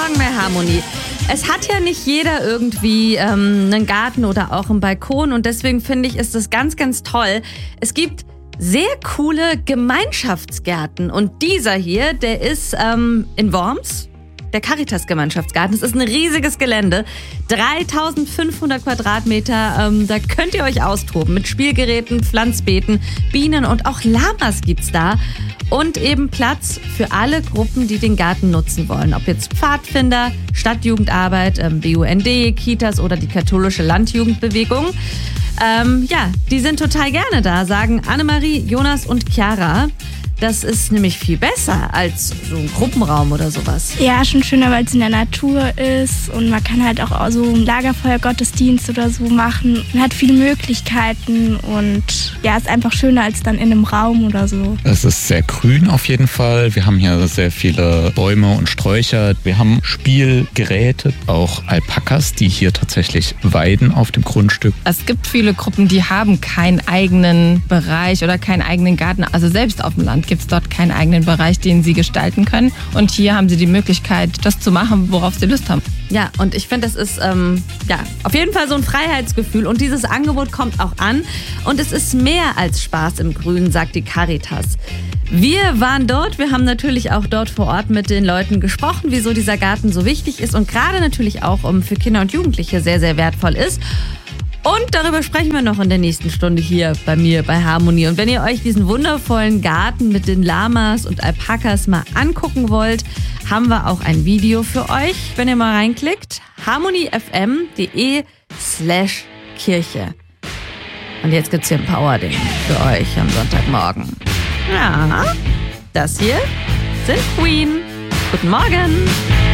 Morgen bei Harmonie. Es hat ja nicht jeder irgendwie einen Garten oder auch einen Balkon und deswegen finde ich, ist das ganz, ganz toll. Es gibt sehr coole Gemeinschaftsgärten und dieser hier, der ist in Worms. Der Caritas-Gemeinschaftsgarten. Es ist ein riesiges Gelände, 3500 Quadratmeter. Da könnt ihr euch austoben mit Spielgeräten, Pflanzbeeten, Bienen und auch Lamas gibt's da. Und eben Platz für alle Gruppen, die den Garten nutzen wollen. Ob jetzt Pfadfinder, Stadtjugendarbeit, BUND, Kitas oder die katholische Landjugendbewegung. Die sind total gerne da, sagen Annemarie, Jonas und Chiara. Das ist nämlich viel besser als so ein Gruppenraum oder sowas. Ja, schon schöner, weil es in der Natur ist und man kann halt auch so einen Lagerfeuer-Gottesdienst oder so machen. Man hat viele Möglichkeiten und ja, ist einfach schöner als dann in einem Raum oder so. Es ist sehr grün auf jeden Fall. Wir haben hier sehr viele Bäume und Sträucher. Wir haben Spielgeräte, auch Alpakas, die hier tatsächlich weiden auf dem Grundstück. Es gibt viele Gruppen, die haben keinen eigenen Bereich oder keinen eigenen Garten. Also selbst auf dem Land gibt es dort keinen eigenen Bereich, den sie gestalten können. Und hier haben sie die Möglichkeit, das zu machen, worauf sie Lust haben. Ja, und ich finde, das ist auf jeden Fall so ein Freiheitsgefühl. Und dieses Angebot kommt auch an. Und es ist mehr als Spaß im Grünen, sagt die Caritas. Wir waren dort, wir haben natürlich auch dort vor Ort mit den Leuten gesprochen, wieso dieser Garten so wichtig ist und gerade natürlich auch für Kinder und Jugendliche sehr, sehr wertvoll ist. Und darüber sprechen wir noch in der nächsten Stunde hier bei mir bei Harmonie. Und wenn ihr euch diesen wundervollen Garten mit den Lamas und Alpakas mal angucken wollt, haben wir auch ein Video für euch. Wenn ihr mal reinklickt, harmoniefm.de/Kirche. Und jetzt gibt's hier ein Power-Ding für euch am Sonntagmorgen. Ja, das hier sind Queen. Guten Morgen.